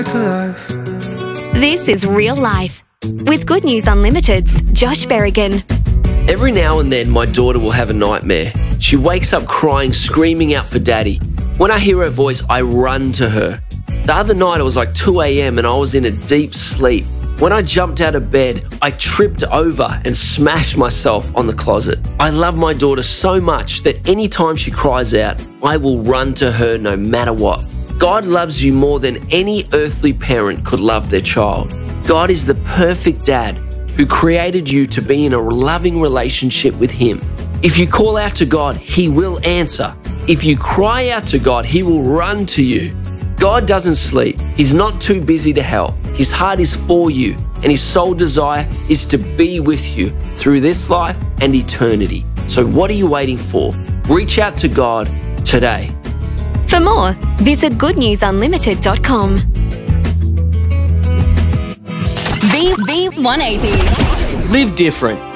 to life. This is Real Life with Good News Unlimited's Josh Berrigan. Every now and then, my daughter will have a nightmare. She wakes up crying, screaming out for daddy. When I hear her voice, I run to her. The other night, it was like 2 a.m. and I was in a deep sleep. When I jumped out of bed, I tripped over and smashed myself on the closet. I love my daughter so much that anytime she cries out, I will run to her no matter what. God loves you more than any earthly parent could love their child. God is the perfect dad who created you to be in a loving relationship with Him. If you call out to God, He will answer. If you cry out to God, He will run to you. God doesn't sleep. He's not too busy to help. His heart is for you, and His sole desire is to be with you through this life and eternity. So what are you waiting for? Reach out to God today. For more, visit goodnewsunlimited.com. V180. Live different.